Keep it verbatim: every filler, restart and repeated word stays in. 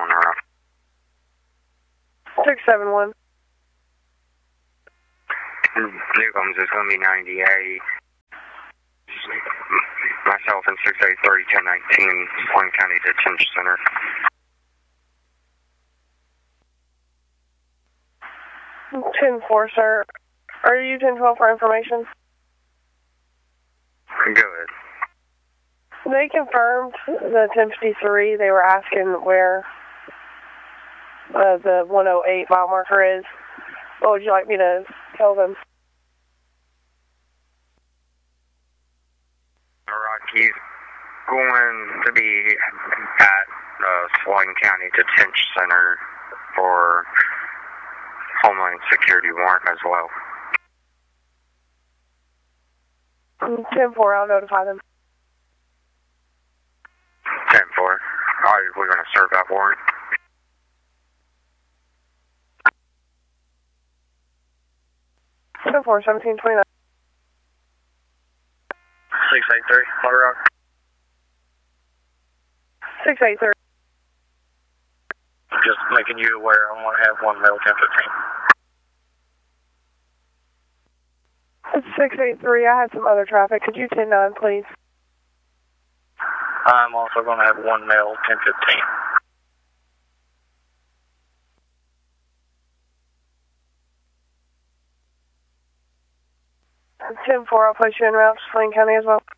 on the route. six seven one. Newcombs is going to be ninety-eight. Myself and six eight three, ten nineteen, Swain County Detention Center. ten four, sir. Are you using twelve for information? Good. They confirmed the ten fifty-three. They were asking where uh, the one oh eight mile marker is. What would you like me to tell them? He's going to be at the Swain County Detention Center for Homeland Security warrant as well. ten four, I'll notify them. ten four. Alright, we're going to serve that warrant. ten four, seventeen twenty-nine. six eight three, Water Rock. six eight three. Just making you aware, I want to have one male ten fifteen. six eight three, I had some other traffic. Could you ten nine, please? I'm also going to have one male ten fifteen. ten four, I'll place you in route to Swain County as well.